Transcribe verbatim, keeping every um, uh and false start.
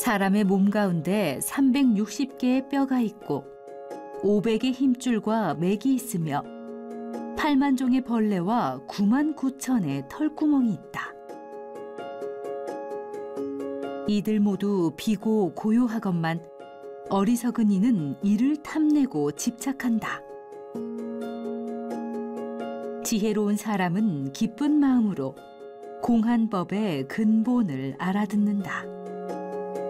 사람의 몸 가운데 삼백육십 개의 뼈가 있고 오백의 힘줄과 맥이 있으며 팔만 종의 벌레와 구만 구천의 털구멍이 있다. 이들 모두 비고 고요하건만 어리석은 이는 이를 탐내고 집착한다. 지혜로운 사람은 기쁜 마음으로 공한 법의 근본을 알아듣는다.